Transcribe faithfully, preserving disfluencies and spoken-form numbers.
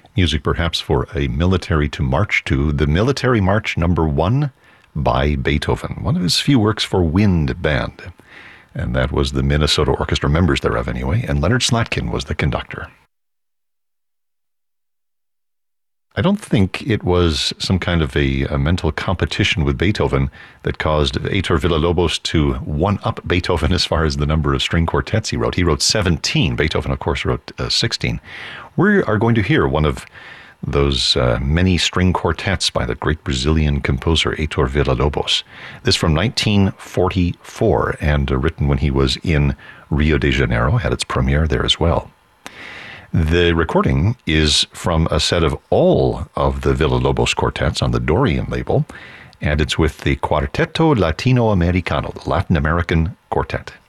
Music perhaps for a military to march to, the Military March Number One by Beethoven, one of his few works for wind band. And that was the Minnesota Orchestra, members thereof anyway, and Leonard Slatkin was the conductor. I don't think it was some kind of a, a mental competition with Beethoven that caused Heitor Villa-Lobos to one-up Beethoven as far as the number of string quartets he wrote. He wrote seventeen. Beethoven, of course, wrote uh, sixteen. We are going to hear one of those uh, many string quartets by the great Brazilian composer Heitor Villa-Lobos. This from nineteen forty-four, and uh, written when he was in Rio de Janeiro, had its premiere there as well. The recording is from a set of all of the Villa-Lobos quartets on the Dorian label, and it's with the Quarteto Latino Americano, the Latin American Quartet.